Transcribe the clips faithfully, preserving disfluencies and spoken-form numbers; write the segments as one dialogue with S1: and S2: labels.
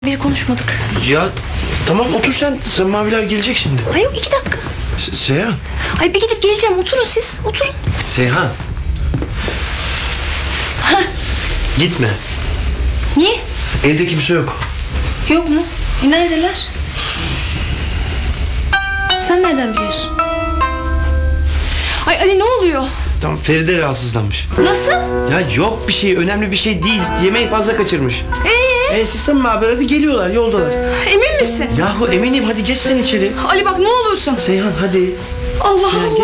S1: Bir konuşmadık.
S2: Ya tamam otur sen. Sen maviler gelecek şimdi.
S1: Ay yok iki dakika.
S2: Se- Seyhan.
S1: Ay bir gidip geleceğim. Oturun siz. Oturun.
S2: Seyhan.
S1: Hah.
S2: Gitme.
S1: Niye?
S2: Evde kimse yok.
S1: Yok mu? E neredeler? Sen nereden biliyorsun? Ay Ali ne oluyor?
S2: Tamam Feride rahatsızlanmış.
S1: Nasıl?
S2: Ya yok bir şey, önemli bir şey değil. Yemeği fazla kaçırmış.
S1: Ee?
S2: E siz mi haber? Hadi geliyorlar, yoldalar.
S1: Emin misin?
S2: Yahu eminim, hadi geç sen içeri.
S1: Ali bak ne olursun.
S2: Seyhan hadi.
S1: Allah
S2: Seyhan,
S1: Allah.
S2: geç.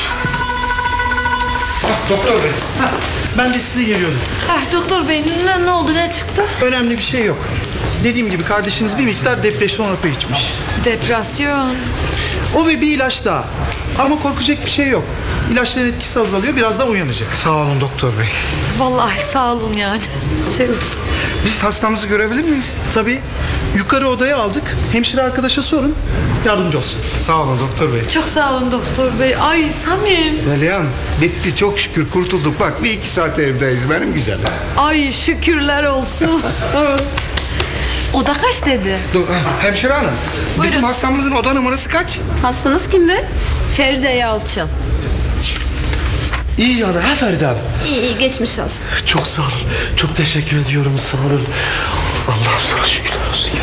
S3: Ah, doktor bey. Hah, ben de size geliyordum.
S1: Heh, doktor bey ne, ne oldu ne çıktı?
S3: Önemli bir şey yok. Dediğim gibi kardeşiniz bir miktar depresyon hapı içmiş.
S1: Depresyon.
S3: O ve bir ilaç daha. Ama korkacak bir şey yok. İlaçların etkisi azalıyor, birazdan uyanacak. Sağ olun doktor bey.
S1: Vallahi sağ olun yani. Şey oldu.
S3: Biz hastamızı görebilir miyiz? Tabii. Yukarı odaya aldık. Hemşire arkadaşa sorun. Yardımcı olsun. Sağ olun doktor bey.
S1: Çok sağ olun doktor bey. Ay Samim.
S4: Meryem bitti çok şükür kurtulduk. Bak bir iki saat evdeyiz benim güzelim.
S1: Ay şükürler olsun. Oda kaç dedi?
S4: Dur, ha, hemşire hanım.
S1: Buyurun.
S4: Bizim hastamızın oda numarası kaç?
S1: Hastanız kimdi? Feride Yalçın.
S2: İyi yani ha Feride Hanım.
S1: İyi iyi geçmiş olsun.
S2: Çok sağ olun. Çok teşekkür ediyorum, sağ olun. Allah'ım sana şükürler olsun.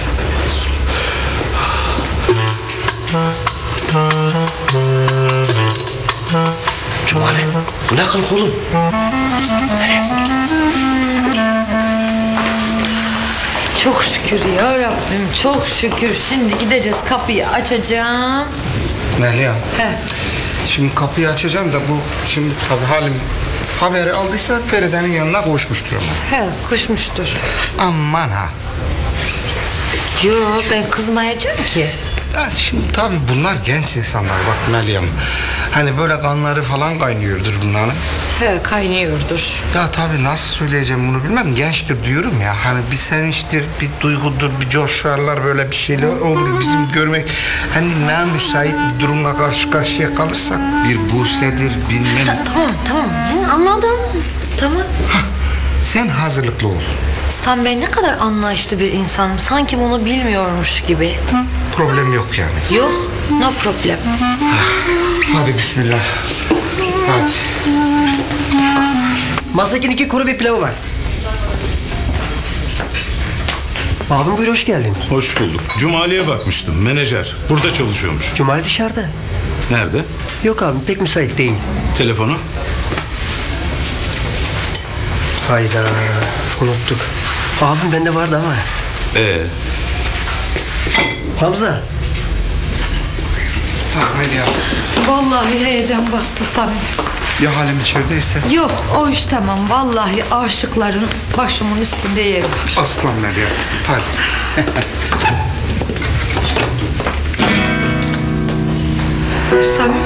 S2: Cumali, bu ne kılık oğlum?
S1: Çok şükür ya Rabbim, çok şükür. Şimdi gideceğiz, kapıyı açacağım.
S4: Meryem.
S1: He.
S4: Şimdi kapıyı açacağım da bu şimdi tabii halim haberi aldıysa Feride'nin yanına koşmuştur ama.
S1: He, kuşmuştur.
S4: Aman ha.
S1: Yo, ben kızmayacağım ki.
S4: Ya şimdi tabii bunlar genç insanlar bak Meryem. Hani böyle kanları falan kaynıyordur bunların.
S1: He, kaynıyordur.
S4: Ya tabii nasıl söyleyeceğim bunu bilmem. Gençtir diyorum ya. Hani bir sevinçtir, bir duygudur, bir coşarlar böyle bir şeyler olur. Bizim görmek hani ne müsait bir durumla karşı karşıya kalırsak bir Buse'dir bilmem.
S1: Tamam, tamam. Hı, anladım. Tamam.
S4: Sen hazırlıklı ol.
S1: Sen ben ne kadar anlayışlı bir insanım. Sanki bunu bilmiyormuş gibi.
S4: Problem yok yani.
S1: Yok, no problem.
S4: Hadi bismillah. Hadi.
S5: Masakin iki kuru bir pilavı var. Abim buyur, hoş geldin.
S6: Hoş bulduk. Cumali'ye bakmıştım. Menajer. Burada çalışıyormuş.
S5: Cumali dışarıda.
S6: Nerede?
S5: Yok abim, pek müsait değil.
S6: Telefonu?
S5: Hayda, unuttuk. Abim bende vardı ama.
S6: Ee,
S5: Hamza.
S4: Tamam Meryem.
S1: Vallahi heyecan bastı Samim.
S4: Ya halim içerideyse?
S1: Yok, o iş tamam. Vallahi aşıkların başımın üstünde yeri var.
S4: Aslan Meryem. Hadi.
S1: Samim.